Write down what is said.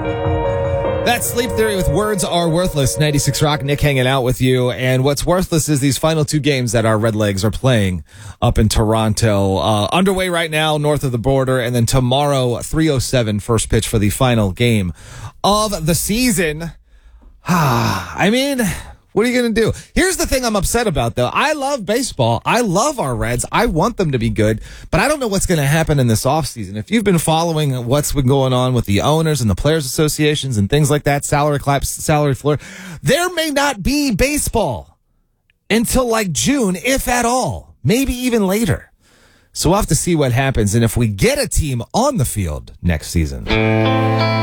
That's Sleep Theory with Words Are Worthless. 96 Rock, Nick hanging out with you. And what's worthless is these final two games that our Redlegs are playing up in Toronto. Underway right now, north of the border. And then tomorrow, 3:07, first pitch for the final game of the season. I mean, what are you going to do? Here's the thing I'm upset about, though. I love baseball. I love our Reds. I want them to be good, but I don't know what's going to happen in this offseason. If you've been following what's been going on with the owners and the players associations and things like that, salary caps, salary floor, there may not be baseball until like June, if at all, maybe even later. So we'll have to see what happens and if we get a team on the field next season.